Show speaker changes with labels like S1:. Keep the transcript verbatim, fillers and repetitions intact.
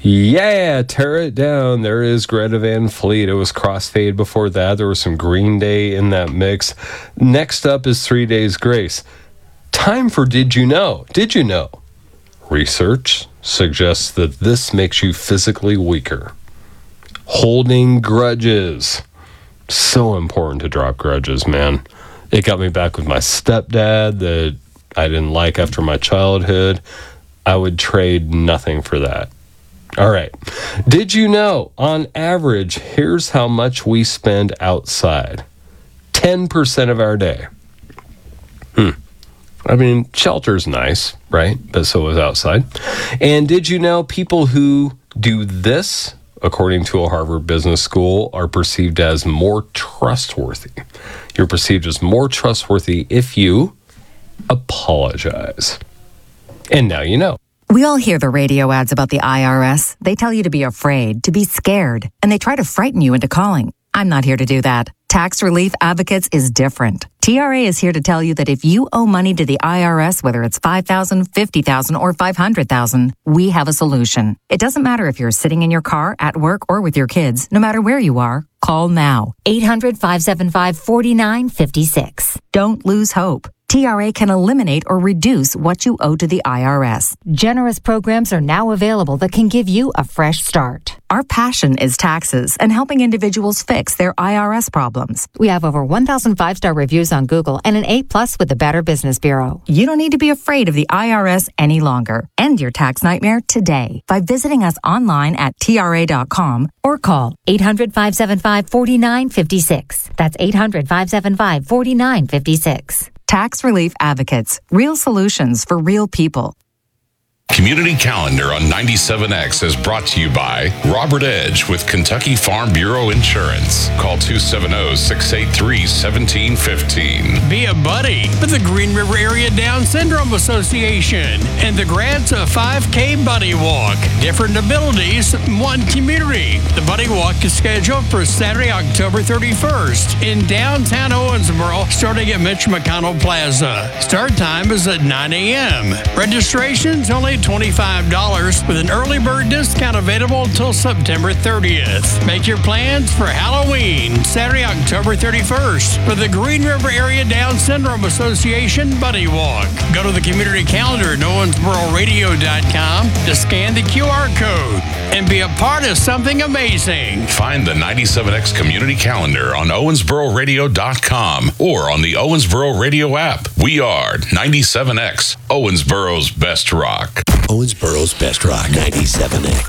S1: Yeah, tear it down. There is Greta Van Fleet. It was Crossfade before that. There was some Green Day in that mix. Next up is Three Days Grace. Time for Did You Know? Did you know? Research suggests that this makes you physically weaker. Holding grudges. So important to drop grudges, man. It got me back with my stepdad that I didn't like after my childhood. I would trade nothing for that. All right. Did you know, on average, here's how much we spend outside. ten percent of our day. Hmm. I mean, shelter's nice, right? But so is outside. And did you know people who do this, according to a Harvard Business School, are perceived as more trustworthy? You're perceived as more trustworthy if you apologize. And now you know.
S2: We all hear the radio ads about the I R S. They tell you to be afraid, to be scared, and they try to frighten you into calling. I'm not here to do that. Tax Relief Advocates is different. T R A is here to tell you that if you owe money to the I R S, whether it's five thousand dollars, fifty thousand dollars, or five hundred thousand dollars, we have a solution. It doesn't matter if you're sitting in your car, at work, or with your kids. No matter where you are, call now. eight hundred, five seven five, four nine five six. Don't lose hope. T R A can eliminate or reduce what you owe to the I R S. Generous programs are now available that can give you a fresh start. Our passion is taxes and helping individuals fix their I R S problems. We have over one thousand five-star reviews on Google and an A plus with the Better Business Bureau. You don't need to be afraid of the I R S any longer. End your tax nightmare today by visiting us online at T R A dot com or call eight hundred, five seven five, four nine five six. That's eight hundred, five seven five, four nine five six. Tax Relief Advocates. Real solutions for real people.
S3: Community Calendar on ninety-seven X is brought to you by Robert Edge with Kentucky Farm Bureau Insurance. Call two seven zero, six eight three, one seven one five.
S4: Be a buddy with the Green River Area Down Syndrome Association and the grants of five K Buddy Walk. Different abilities, one community. The Buddy Walk is scheduled for Saturday, October thirty-first in downtown Owensboro, starting at Mitch McConnell Plaza. Start time is at nine a.m. Registration's only twenty-five dollars with an early bird discount available until September thirtieth. Make your plans for Halloween, Saturday, October thirty-first, for the Green River Area Down Syndrome Association Buddy Walk. Go to the community calendar at owensboro radio dot com to scan the Q R code and be a part of something amazing.
S3: Find the ninety-seven X Community Calendar on owensboro radio dot com or on the Owensboro Radio app. We are ninety-seven X, Owensboro's best rock.
S5: Owensboro's best rock, ninety-seven X.